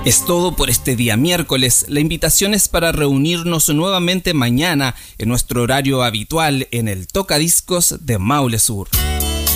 Es todo por este día miércoles. La invitación es para reunirnos nuevamente mañana en nuestro horario habitual en el Tocadiscos de Maule Sur.